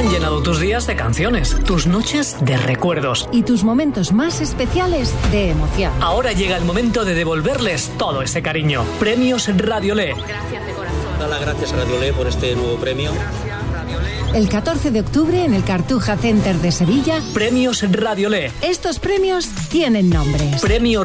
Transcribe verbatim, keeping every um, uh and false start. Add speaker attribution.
Speaker 1: Han llenado tus días de canciones, tus noches de recuerdos
Speaker 2: y tus momentos más especiales de emoción.
Speaker 1: Ahora llega el momento de devolverles todo ese cariño. Premios Radiolé.
Speaker 3: Gracias de corazón. Dar las gracias a Radiolé por este nuevo premio.
Speaker 2: El catorce de octubre en el Cartuja Center de Sevilla.
Speaker 1: Premios Radiolé.
Speaker 2: Estos premios tienen nombres.
Speaker 1: Premio